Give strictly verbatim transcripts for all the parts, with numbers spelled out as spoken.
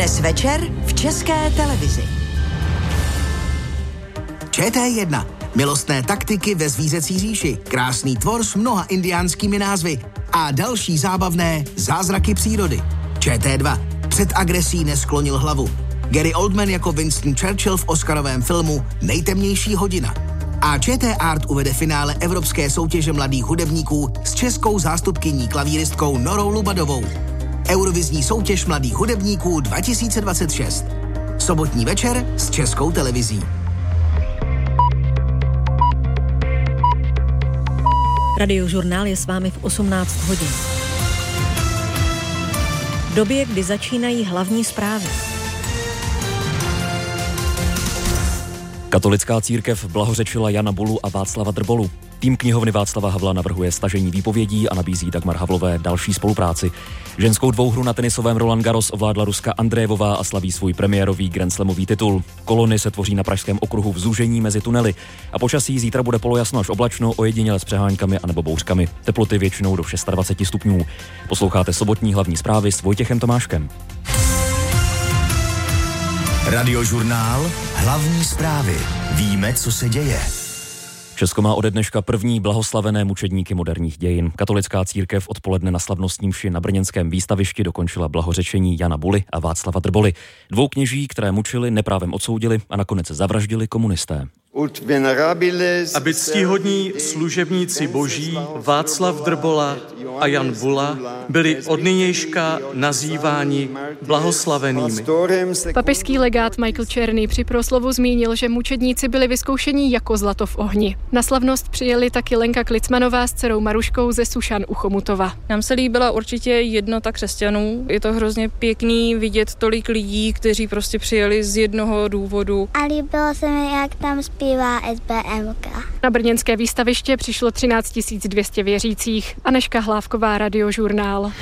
Dnes večer v České televizi. Č T jedna. Milostné taktiky ve zvířecí říši. Krásný tvor s mnoha indiánskými názvy. A další zábavné zázraky přírody. Č T dva. Před agresí nesklonil hlavu. Gary Oldman jako Winston Churchill v oscarovém filmu Nejtemnější hodina. A Č T Art uvede finále Evropské soutěže mladých hudebníků s českou zástupkyní klavíristkou Norou Lubadovou. Eurovizní soutěž mladých hudebníků dva tisíce dvacet šest. Sobotní večer s Českou televizí. Radiožurnál je s vámi v osmnáct hodin. V době, kdy začínají hlavní zprávy. Katolická církev blahořečila Jana Bulu a Václava Drbolu. Tým knihovny Václava Havla navrhuje stažení výpovědí a nabízí Dagmar Havlové další spolupráci. Ženskou dvouhru na tenisovém Roland Garros ovládla Ruska Andrejevová a slaví svůj premiérový grandslamový titul. Kolony se tvoří na pražském okruhu v zúžení mezi tunely. A počasí zítra bude polojasno až oblačno, ojediněle s přeháňkami anebo bouřkami. Teploty většinou do dvacet šest stupňů. Posloucháte sobotní hlavní zprávy s Vojtěchem Tomáškem. Radiožurnál Hlavní zprávy. Víme, co se děje. Česko má ode dneška první blahoslavené mučedníky moderních dějin. Katolická církev odpoledne na slavnostní mši na brněnském výstavišti dokončila blahořečení Jana Buly a Václava Drboly. Dvou kněží, které mučili, neprávem odsoudili a nakonec zavraždili komunisté. Aby ctihodní služebníci boží Václav Drbola a Jan Bula byli od nynějška nazýváni blahoslavenými. Papežský legát Michael Černý při proslovu zmínil, že mučedníci byli vyzkoušeni jako zlato v ohni. Na slavnost přijeli taky Lenka Klicmanová s dcerou Maruškou ze Sušan u Chomutova. Nám se líbila určitě jednota křesťanů. Je to hrozně pěkný vidět tolik lidí, kteří prostě přijeli z jednoho důvodu. A líbilo se mi, jak tam zpívá S B M K. Na brněnské výstaviště přišlo třináct tisíc dvě stě věřících. Anežka Hlávková, Radiožurnál.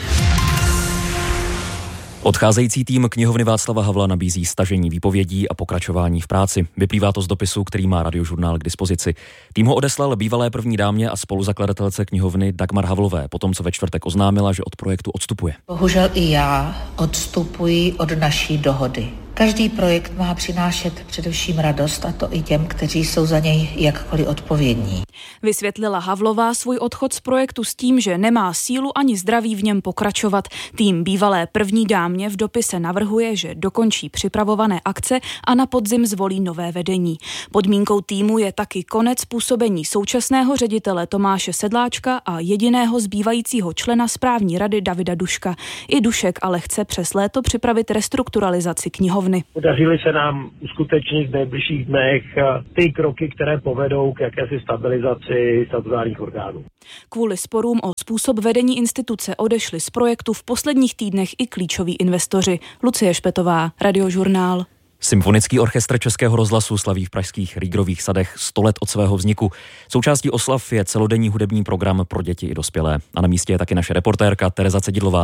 Odcházející tým knihovny Václava Havla nabízí stažení výpovědí a pokračování v práci. Vyplývá to z dopisu, který má Radiožurnál k dispozici. Tým ho odeslal bývalé první dámě a spoluzakladatelce knihovny Dagmar Havlové, potom co ve čtvrtek oznámila, že od projektu odstupuje. Bohužel i já odstupuji od naší dohody. Každý projekt má přinášet především radost, a to i těm, kteří jsou za něj jakkoliv odpovědní. Vysvětlila Havlová svůj odchod z projektu s tím, že nemá sílu ani zdraví v něm pokračovat. Tým bývalé první dámě v dopise navrhuje, že dokončí připravované akce a na podzim zvolí nové vedení. Podmínkou týmu je taky konec působení současného ředitele Tomáše Sedláčka a jediného zbývajícího člena správní rady Davida Duška. I Dušek ale chce přes léto připravit restrukturalizaci knihovny. Podařily se nám uskutečnit v nejbližších dnech ty kroky, které povedou k jakési stabilizaci statutárních orgánů. Kvůli sporům o způsob vedení instituce odešli z projektu v posledních týdnech i klíčoví investoři. Lucie Špetová, Radiožurnál. Symfonický orchestr Českého rozhlasu slaví v pražských Rýgrových sadech sto let od svého vzniku. Součástí oslav je celodenní hudební program pro děti i dospělé. A na místě je taky naše reportérka Tereza Cedidlová.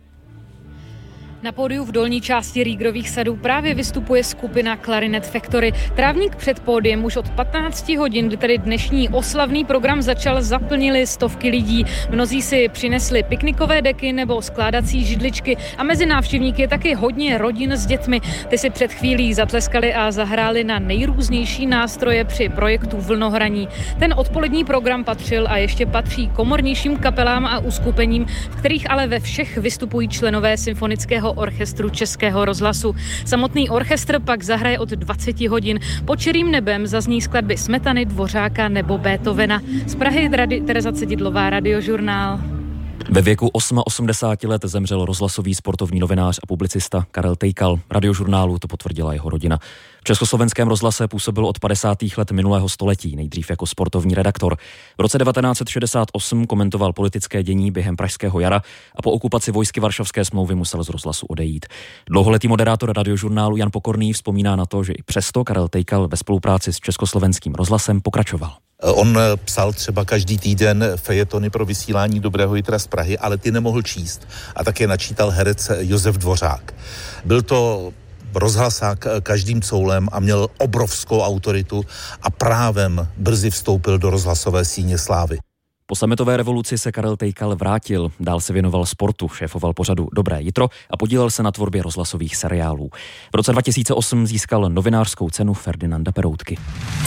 Na pódiu v dolní části Rýgrových sadů právě vystupuje skupina Clarinet Factory. Trávník před pódiem už od patnácti hodin, kdy tedy dnešní oslavný program začal, zaplnili stovky lidí. Mnozí si přinesli piknikové deky nebo skládací židličky a mezi návštěvníky je taky hodně rodin s dětmi. Ty si před chvílí zatleskali a zahráli na nejrůznější nástroje při projektu Vlnohraní. Ten odpolední program patřil a ještě patří komornějším kapelám a uskupením, v kterých ale ve všech vystupují členové symfonického orchestru Českého rozhlasu. Samotný orchestr pak zahraje od dvaceti hodin. Pod čirým nebem zazní skladby Smetany, Dvořáka nebo Beethovena. Z Prahy Rady Tereza Cedidlová, Radiožurnál. Ve věku osmadesáti let zemřel rozhlasový sportovní novinář a publicista Karel Tejkal. Radiožurnálu to potvrdila jeho rodina. V Československém rozhlase působil od padesátých let minulého století, nejdřív jako sportovní redaktor. V roce devatenáct set šedesát osm komentoval politické dění během Pražského jara a po okupaci vojsky Varšavské smlouvy musel z rozhlasu odejít. Dlouholetý moderátor Radiožurnálu Jan Pokorný vzpomíná na to, že i přesto Karel Tejkal ve spolupráci s Československým rozhlasem pokračoval. On psal třeba každý týden fejetony pro vysílání Dobrého jitra z Prahy, ale ty nemohl číst. A také načítal herec Josef Dvořák. Byl to rozhlasák každým coulem a měl obrovskou autoritu a právem brzy vstoupil do rozhlasové síně slávy. Po sametové revoluci se Karel Tejkal vrátil, dál se věnoval sportu, šéfoval pořadu Dobré jitro a podílel se na tvorbě rozhlasových seriálů. V roce dva tisíce osm získal novinářskou cenu Ferdinanda Peroutky.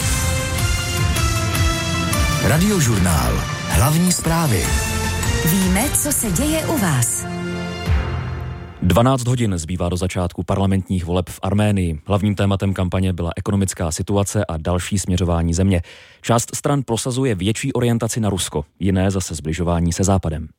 Radiožurnál. Hlavní zprávy. Víme, co se děje u vás. dvanáct hodin zbývá do začátku parlamentních voleb v Arménii. Hlavním tématem kampaně byla ekonomická situace a další směřování země. Část stran prosazuje větší orientaci na Rusko, jiné zase zbližování se Západem.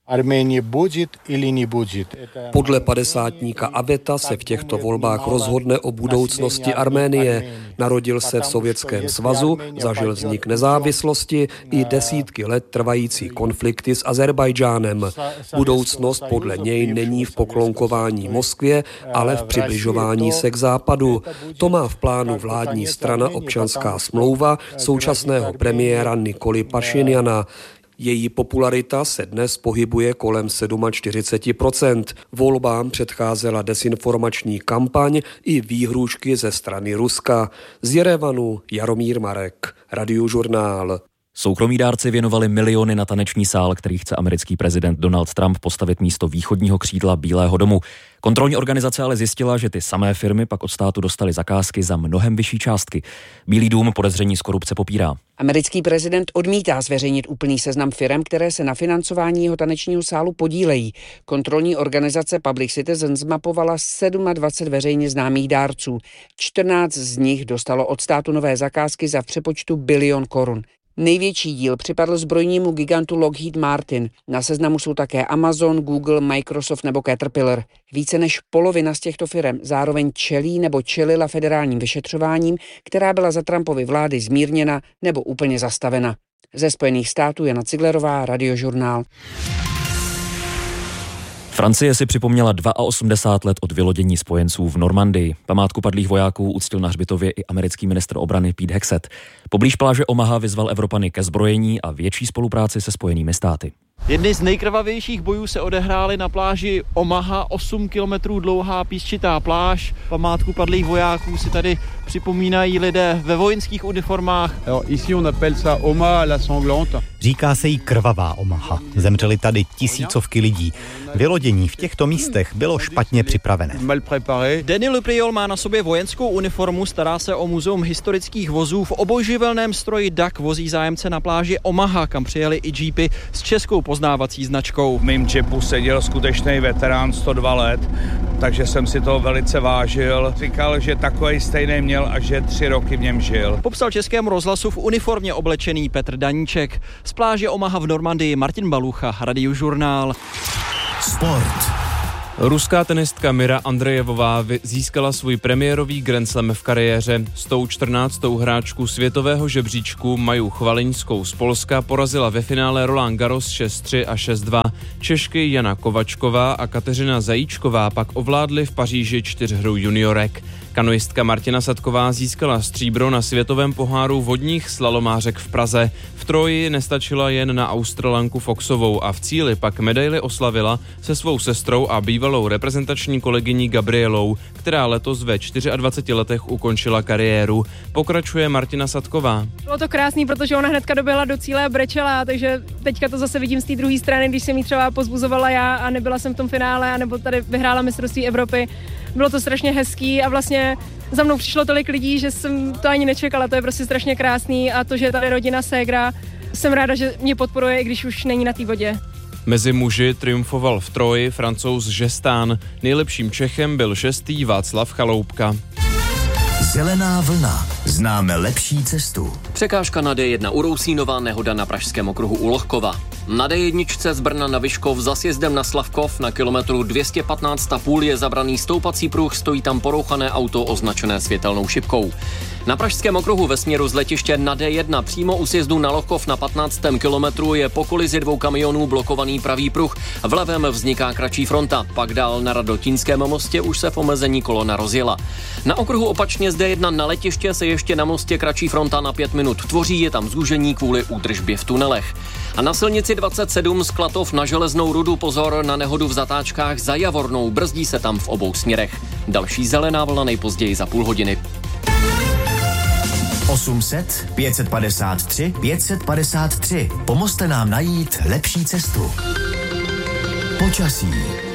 Podle padesátníka Abeta se v těchto volbách rozhodne o budoucnosti Arménie. Narodil se v Sovětském svazu, zažil vznik nezávislosti i desítky let trvající konflikty s Azerbajdžánem. Budoucnost podle něj není v poklonkování Moskvě, ale v přibližování se k západu. To má v plánu vládní strana Občanská smlouva současného premiéra Nikoly Pašinjana. Její popularita se dnes pohybuje kolem čtyřicet sedm procent. Volbám předcházela desinformační kampaň i výhrůžky ze strany Ruska. Z Jerevanu Jaromír Marek, Radiožurnál. Soukromí dárci věnovali miliony na taneční sál, který chce americký prezident Donald Trump postavit místo východního křídla Bílého domu. Kontrolní organizace ale zjistila, že ty samé firmy pak od státu dostaly zakázky za mnohem vyšší částky. Bílý dům podezření z korupce popírá. Americký prezident odmítá zveřejnit úplný seznam firem, které se na financování jeho tanečního sálu podílejí. Kontrolní organizace Public Citizen zmapovala dvacet sedm veřejně známých dárců. čtrnáct z nich dostalo od státu nové zakázky za v přepočtu bilion korun. Největší díl připadl zbrojnímu gigantu Lockheed Martin. Na seznamu jsou také Amazon, Google, Microsoft nebo Caterpillar. Více než polovina z těchto firem zároveň čelí nebo čelila federálním vyšetřováním, která byla za Trumpovy vlády zmírněna nebo úplně zastavena. Ze Spojených států Jana Ciglerová, Radiožurnál. Francie si připomněla osmdesát dva let od vylodění spojenců v Normandii. Památku padlých vojáků uctil na hřbitově i americký ministr obrany Pete Hegseth. Poblíž pláže Omaha vyzval Evropany ke zbrojení a větší spolupráci se Spojenými státy. Jedny z nejkrvavějších bojů se odehrály na pláži Omaha, osm kilometrů dlouhá písčitá pláž. Památku padlých vojáků si tady připomínají lidé ve vojenských uniformách. Říká se jí krvavá Omaha. Zemřeli tady tisícovky lidí. Vylodění v těchto místech bylo špatně připravené. Denis Le Priol má na sobě vojenskou uniformu, stará se o muzeum historických vozů. V obojživelném stroji D A C vozí zájemce na pláži Omaha, kam přijeli i jeepy s českou poznávací značkou. V mým džipu seděl skutečný veterán sto dva let, takže jsem si to velice vážil. Říkal, že takovej stejný měl a že tři roky v něm žil. Popsal Českému rozhlasu v uniformě oblečený Petr Daníček. Z pláže Omaha v Normandii Martin Balucha, Radiožurnál. Sport. Ruská tenistka Mira Andrejevová získala svůj premiérový Grand Slam v kariéře. S tou čtrnáctou hráčku světového žebříčku Maju Chvaliňskou z Polska porazila ve finále Roland Garros šest tři a šest dva. Češky Jana Kovačková a Kateřina Zajíčková pak ovládly v Paříži čtyřhru juniorek. Kanoistka Martina Sadková získala stříbro na světovém poháru vodních slalomářek v Praze. V troji nestačila jen na Australanku Foxovou a v cíli pak medaili oslavila se svou sestrou a bývalou reprezentační kolegyní Gabrielou, která letos ve dvaceti čtyřech letech ukončila kariéru. Pokračuje Martina Sadková. Bylo to krásný, protože ona hnedka doběhla do cíle a brečela, takže teďka to zase vidím z té druhé strany, když jsem jí třeba pozbuzovala já a nebyla jsem v tom finále, anebo tady vyhrála mistrovství Evropy. Bylo to strašně hezký a vlastně za mnou přišlo tolik lidí, že jsem to ani nečekala, to je prostě strašně krásný a to, že tady rodina ségra, jsem ráda, že mě podporuje, i když už není na té vodě. Mezi muži triumfoval v troji Francouz Žestán. Nejlepším Čechem byl šestý Václav Chaloupka. Zelená vlna. Známe lepší cestu. Překážka na D jedna u Rousínova, nehoda na pražském okruhu u Lohkova. Na D jedna z Brna na Vyškov za sjezdem na Slavkov na kilometru dvě stě patnáct a půl je zabraný stoupací pruh, stojí tam porouchané auto označené světelnou šipkou. Na pražském okruhu ve směru z letiště na D jedna přímo u sjezdu na Lohkov na patnáctém kilometru je po kolizi dvou kamionů blokovaný pravý pruh. V levém vzniká kratší fronta, pak dál na Radotínském mostě už se v omezení kolona rozjela. Na okruhu opačně z D jedna na letiště se ještě na mostě kratší fronta na pět minut tvoří, je tam zúžení kvůli údržbě v tunelech. A na silnici dvacet sedm z Klatov na Železnou rudu pozor na nehodu v zatáčkách za Javornou, brzdí se tam v obou směrech. Další zelená vlna nejpozději za půl hodiny. osm set pět padesát tři pět padesát tři. Pomozte nám najít lepší cestu. Počasí.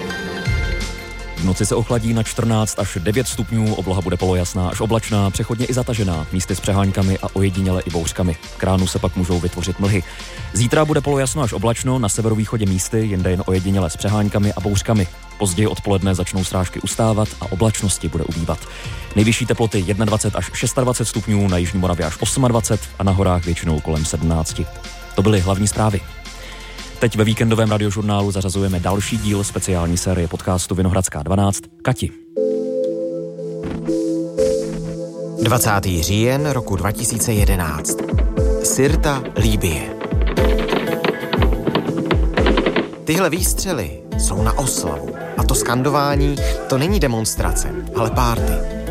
V noci se ochladí na čtrnáct až devět stupňů, obloha bude polojasná až oblačná, přechodně i zatažená, místy s přeháňkami a ojediněle i bouřkami. K ránu se pak můžou vytvořit mlhy. Zítra bude polojasno až oblačno, na severovýchodě místy, jinde jen ojediněle s přeháňkami a bouřkami. Později odpoledne začnou srážky ustávat a oblačnosti bude ubývat. Nejvyšší teploty dvacet jedna až dvacet šest stupňů, na jižní Moravě až dvacet osm a na horách většinou kolem sedmnáct. To byly hlavní zprávy. Teď ve víkendovém radiožurnálu zařazujeme další díl speciální série podcastu Vinohradská dvanáct Kati. dvacátého října roku dva tisíce jedenáct. Sirta, Libye. Tyhle výstřely jsou na oslavu. A to skandování, to není demonstrace, ale párty.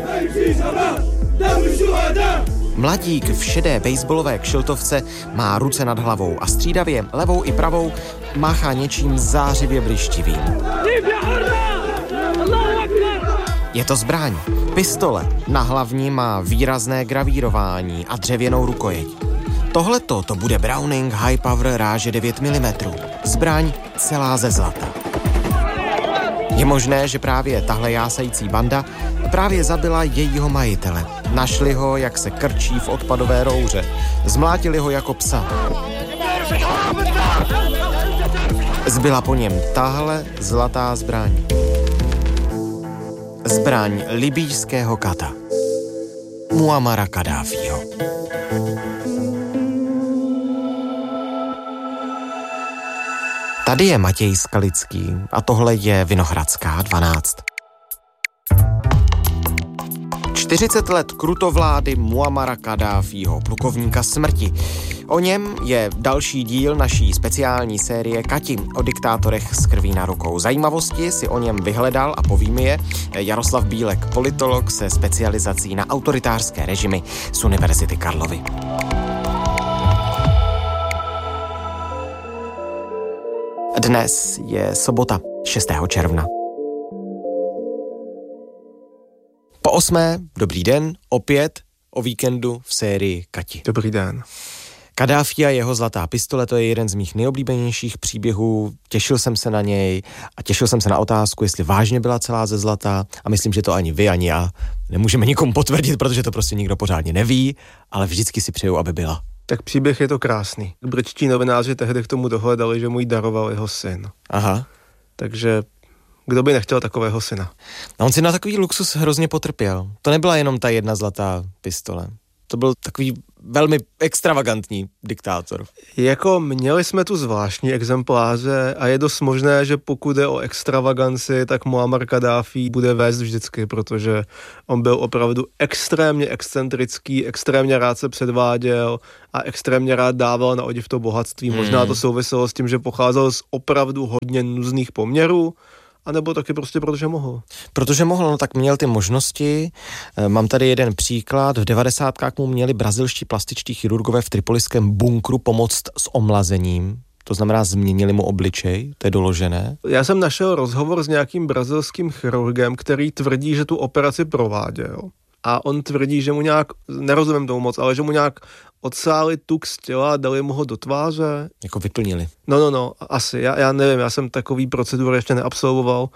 Mladík v šedé baseballové kšiltovce má ruce nad hlavou a střídavě levou i pravou máchá něčím zářivě blištivým. Je to zbraň. Pistole. Na hlavní má výrazné gravírování a dřevěnou rukojeť. Tohleto to bude Browning High Power ráže devět milimetrů. Zbraň celá ze zlata. Je možné, že právě tahle jásající banda právě zabila jejího majitele. Našli ho, jak se krčí v odpadové rouře. Zmlátili ho jako psa. Zbyla po něm tahle zlatá zbraň. Zbraň libýského kata. Muammara Kaddáfího. Tady je Matěj Skalický a tohle je Vinohradská dvanáct. čtyřicet let krutovlády Muammara Kaddáfího, plukovníka smrti. O něm je další díl naší speciální série Kati o diktátorech s krví na rukou. Zajímavosti si o něm vyhledal a povíme je Jaroslav Bílek, politolog se specializací na autoritářské režimy z Univerzity Karlovy. Dnes je sobota, šestého června. Po osmé, dobrý den, opět o víkendu v sérii Kati. Dobrý den. Kaddáfí a jeho zlatá pistole, to je jeden z mých nejoblíbenějších příběhů. Těšil jsem se na něj a těšil jsem se na otázku, jestli vážně byla celá ze zlata, a myslím, že to ani vy, ani já nemůžeme nikomu potvrdit, protože to prostě nikdo pořádně neví, ale vždycky si přeju, aby byla. Tak příběh je to krásný. Britští novináři tehdy k tomu dohledali, že mu ji daroval jeho syn. Aha. Takže kdo by nechtěl takového syna? A on si na takový luxus hrozně potrpěl. To nebyla jenom ta jedna zlatá pistole. To byl takový velmi extravagantní diktátor. Jako měli jsme tu zvláštní exempláře a je dost možné, že pokud je o extravaganci, tak Muammar Kaddáfí bude vést vždycky, protože on byl opravdu extrémně excentrický, extrémně rád se předváděl a extrémně rád dával na odiv to bohatství. Hmm. Možná to souviselo s tím, že pocházel z opravdu hodně nuzných poměrů, a nebo taky prostě protože mohl. Protože mohl, no tak měl ty možnosti. Mám tady jeden příklad. V devadesátkách mu měli brazilští plastičtí chirurgové v tripoliském bunkru pomoct s omlazením. To znamená, změnili mu obličej, to je doložené. Já jsem našel rozhovor s nějakým brazilským chirurgem, který tvrdí, že tu operaci prováděl. A on tvrdí, že mu nějak, nerozumím tomu moc, ale že mu nějak odsáli tuk z těla a dali mu ho do tváře. Jako vyplnili. No, no, no, asi, já, já nevím, já jsem takový procedur ještě neabsolvoval.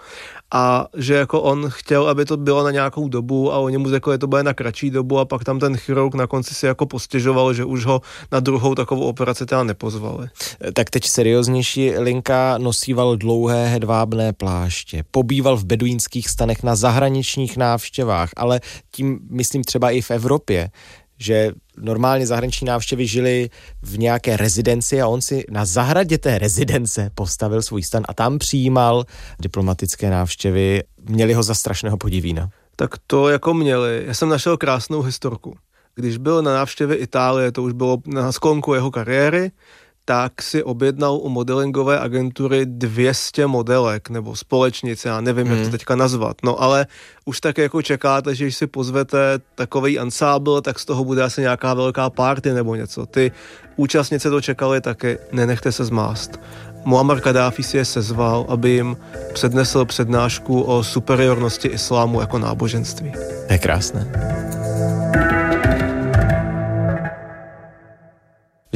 A že jako on chtěl, aby to bylo na nějakou dobu a oni mu řekli, že to bude na kratší dobu a pak tam ten chirurg na konci si jako postěžoval, že už ho na druhou takovou operaci teda nepozvali. Tak teď serióznější linka, nosíval dlouhé hedvábné pláště, pobýval v beduínských stanech na zahraničních návštěvách, ale tím myslím třeba i v Evropě, že normálně zahraniční návštěvy žili v nějaké rezidenci a on si na zahradě té rezidence postavil svůj stan a tam přijímal diplomatické návštěvy. Měli ho za strašného podivína. Tak to jako měli. Já jsem našel krásnou historku. Když byl na návštěvě Itálie, to už bylo na sklonku jeho kariéry, tak si objednal u modelingové agentury dvě stě modelek nebo společnic, já nevím, hmm. jak to teďka nazvat. No ale už tak jako čekáte, že když si pozvete takovej ansábl, tak z toho bude asi nějaká velká party nebo něco. Ty účastnice to čekali taky, nenechte se zmást. Muammar Kaddáfí si je sezval, aby jim přednesl přednášku o superiornosti islámu jako náboženství. To je krásné.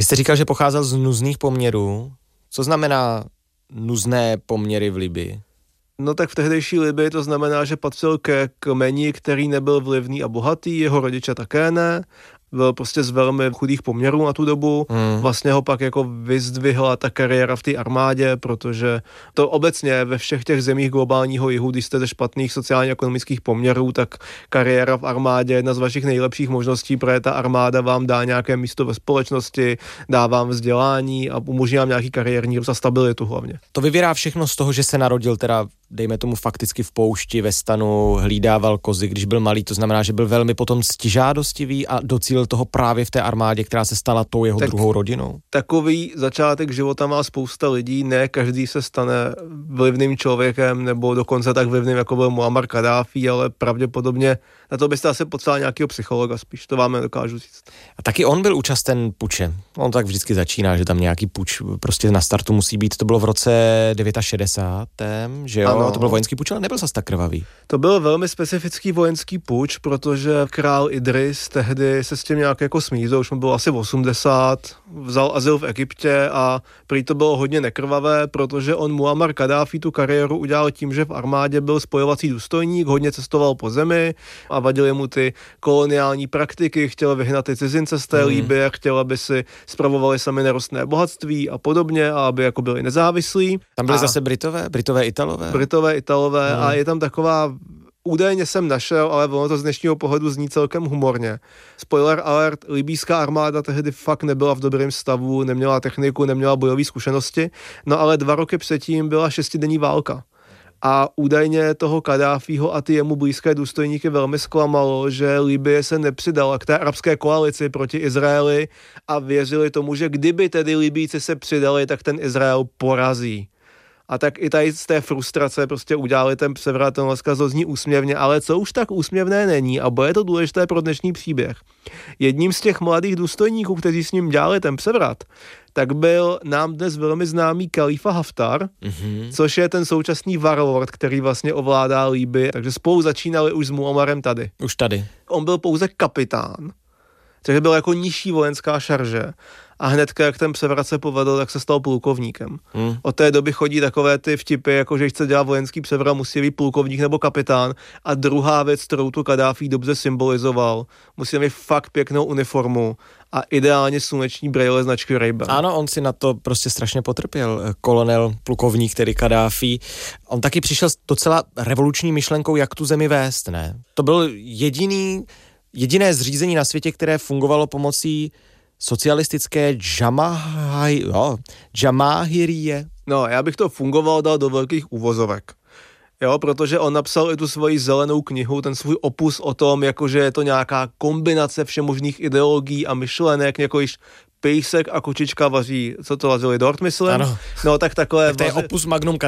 Vy jste říkal, že pocházel z nuzných poměrů. Co znamená nuzné poměry v Libii? No tak v tehdejší Libii to znamená, že patřil ke kmeni, který nebyl vlivný a bohatý, jeho rodiče také ne. Byl prostě z velmi chudých poměrů na tu dobu. Hmm. Vlastně ho pak jako vyzdvihla ta kariéra v té armádě, protože to obecně ve všech těch zemích globálního jihu, když jste ze špatných sociálně-ekonomických poměrů, tak kariéra v armádě je jedna z vašich nejlepších možností, protože ta armáda vám dá nějaké místo ve společnosti, dá vám vzdělání a umožní vám nějaký kariérní růst a stabilitu hlavně. To vyvírá všechno z toho, že se narodil teda, dejme tomu fakticky v poušti, ve stanu, hlídával kozy, když byl malý, to znamená, že byl velmi potom ctižádostivý a docílil toho právě v té armádě, která se stala tou jeho tak druhou rodinou. Takový začátek života má spousta lidí, ne každý se stane vlivným člověkem nebo dokonce tak vlivným, jako byl Muammar Kaddáfí, ale pravděpodobně na to byste asi potřeboval nějakého psychologa spíš, to vám nedokážu říct. A taky on byl účasten puče. On tak vždycky začíná, že tam nějaký puč prostě na startu musí být. To bylo v roce šedesát devět, že jo? Ano. To byl vojenský puč, ale nebyl zas tak krvavý. To byl velmi specifický vojenský puč, protože král Idris tehdy se s tím nějak jako smířil, už mu bylo asi osmdesát, vzal azyl v Egyptě a prý to bylo hodně nekrvavé, protože on Muammar Kaddáfí tu kariéru udělal tím, že v armádě byl spojovací důstojník, hodně cestoval po zemi a vadily mu ty koloniální praktiky, chtěl vyhnat ty cizince z té mm. Libye, chtěl, aby si spravovali sami nerostné bohatství a podobně a aby jako byli nezávislí. Tam byli a zase Britové, Britové, Italové. Britové, Italové mm. a je tam taková, údajně jsem našel, ale ono to z dnešního pohledu zní celkem humorně. Spoiler alert, libýská armáda tehdy fakt nebyla v dobrém stavu, neměla techniku, neměla bojové zkušenosti, no ale dva roky předtím byla šestidenní válka. A údajně toho Kaddáfího a ty jemu blízké důstojníky velmi zklamalo, že Libye se nepřidala k té arabské koalici proti Izraeli a věřili tomu, že kdyby tedy Libýci se přidali, tak ten Izrael porazí. A tak i tady z té frustrace prostě udělali ten převrat, ten dneska to zní úsměvně, ale co už tak úsměvné není a bude to důležité pro dnešní příběh. Jedním z těch mladých důstojníků, kteří s ním dělali ten převrat, tak byl nám dnes velmi známý Khalifa Haftar, mm-hmm. což je ten současný warlord, který vlastně ovládá Libyi, takže spolu začínali už s Muammarem tady. Už tady. On byl pouze kapitán, takže byl jako nižší vojenská šarže. A hnedka, jak ten převrat se povedl, tak se stal plukovníkem. Hmm. Od té doby chodí takové ty vtipy, jako že chce dělat vojenský převrat, musí být plukovník nebo kapitán. A druhá věc, kterou tu Kaddáfí dobře symbolizoval, musí mít fakt pěknou uniformu a ideálně sluneční brejle značky Ray-Ban. Ano, on si na to prostě strašně potrpěl. Kolonel, plukovník, tedy Kaddáfí. On taky přišel s docela revoluční myšlenkou, jak tu zemi vést, ne? To byl jediný, jediné zřízení na světě, které fungovalo pomocí socialistické Jamahaj, jo, Jamahirie. No, já bych to fungoval dal do velkých uvozovek. Jo, protože on napsal i tu svoji zelenou knihu, ten svůj opus o tom, jakože je to nějaká kombinace všemožných ideologií a myšlenek, jako již pejsek a kočička vaří, co to vařili, dort, myslím? Ano. No, tak takové... Tak to je opus magnum